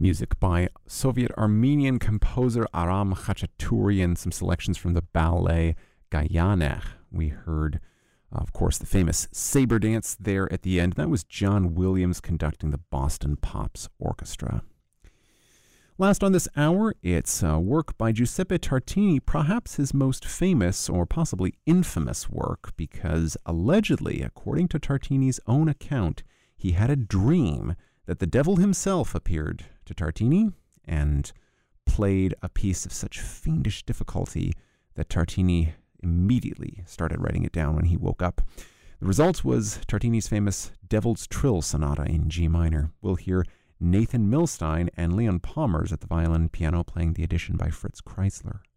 Music by Soviet-Armenian composer Aram Khachaturian, and some selections from the ballet Gayanech. We heard, of course, the famous Saber Dance there at the end. That was John Williams conducting the Boston Pops Orchestra. Last on this hour, it's work by Giuseppe Tartini, perhaps his most famous or possibly infamous work, because allegedly, according to Tartini's own account, he had a dream that the devil himself appeared to Tartini and played a piece of such fiendish difficulty that Tartini immediately started writing it down when he woke up. The result was Tartini's famous Devil's Trill Sonata in G minor. We'll hear Nathan Milstein and Leon Palmers at the violin piano playing the addition by Fritz Kreisler.